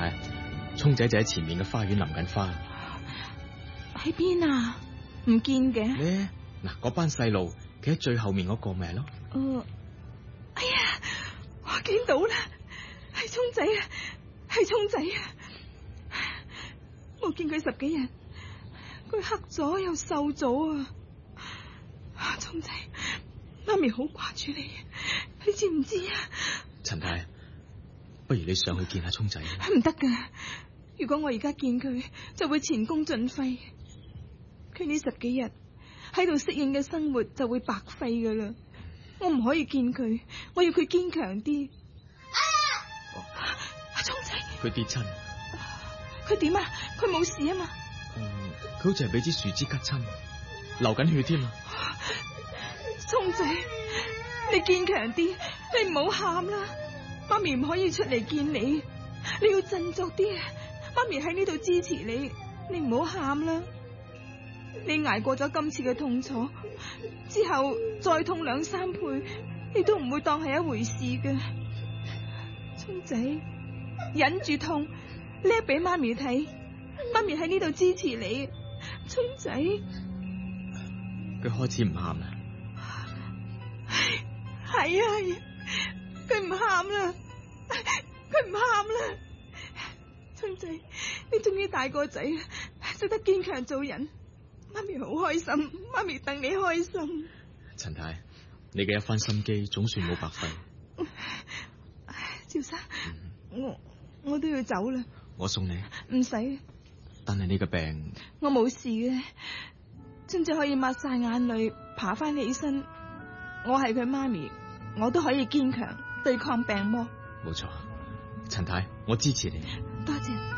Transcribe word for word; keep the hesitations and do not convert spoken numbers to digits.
太，聰仔就喺前面嘅花園淋緊花。 喺邊啊？唔見嘅。 咧嗱，嗰班細路企喺最後面嗰個咪係咯。 哦，哎呀，我見到啦，係聰仔啊，係聰仔啊！我見佢十幾日，佢黑咗又瘦咗啊！聰仔，媽咪好掛住你，你知唔知啊？ 陳太，不如你上去見下聰仔。 唔得噶，如果我而家見佢，就會前功盡廢。佢呢十幾日喺度適應嘅生活就會白費噶啦。我唔可以見佢，我要佢堅強啲。阿聰仔， 佢跌親。 佢點啊？佢冇事啊嘛？ 嗯，佢好似係俾支樹枝拮親，流緊血添啊！ 聰仔，你堅強啲，你唔好喊啦。媽咪唔可以出嚟見你，你要振作啲。媽咪喺呢度支持你，你唔好喊啦。你捱過咗今次嘅痛楚之後，再痛兩三倍，你都唔會當係一回事嘅。聰仔，忍住痛，叻俾媽咪睇，媽咪喺呢度支持你。聰仔， 佢開始唔喊啦。 係啊係啊，佢唔喊啦，佢唔喊啦。聰仔，你終於大個仔，識得堅強做人。媽咪好開心，媽咪戥你開心。 陳太，你嘅一番心機總算冇白費。 趙生，嗯、我我都要走啦。 我送你。 唔使。 但係你嘅病， 我冇事嘅，孫仔可以抹晒眼淚，爬翻起身。我係佢媽咪，我都可以堅強對抗病魔。 冇錯，陳太，我支持你。 多謝。